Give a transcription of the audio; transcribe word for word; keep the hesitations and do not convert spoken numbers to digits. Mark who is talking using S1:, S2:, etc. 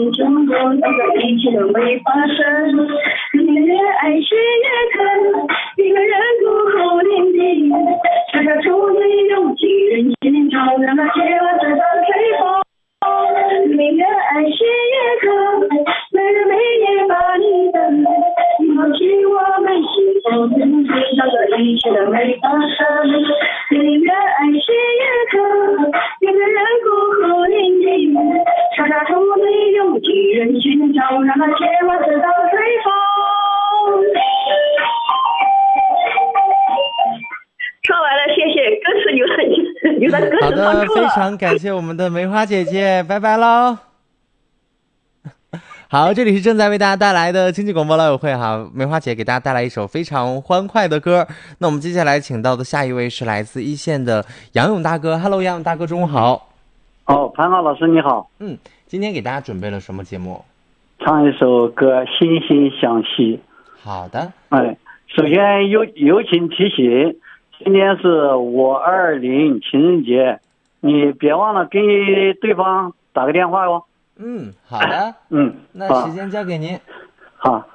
S1: 心中过那个一切都没发生，宁愿爱谁也疼，一个人孤苦伶仃，傻傻出内容几人心中让那结我直到吹风，宁愿爱谁也疼，没日没夜把你等，你忘记我们是否曾经那个一切都没发生，宁愿爱谁也疼，一个人孤苦伶仃，傻傻出内容几人心中让那结我直到吹风。唱完了，谢谢。歌词有的有的歌词唱错了。
S2: 好的，非常感谢我们的梅花姐姐，拜拜喽。好，这里是正在为大家带来的经济广播老友会哈，梅花姐给大家带来一首非常欢快的歌。那我们接下来请到的下一位是来自一线的杨勇大哥 ，Hello， 杨勇大哥，中午好。
S3: 哦，潘浩老师你好。
S2: 嗯，今天给大家准备了什么节目？
S3: 唱一首歌《心心相惜》。
S2: 好的。
S3: 哎，首先友友情提醒，今天是五二零情人节，你别忘了给对方打个电话哟。
S2: 嗯，好的。
S3: 嗯，
S2: 那时间交给您。
S3: 好，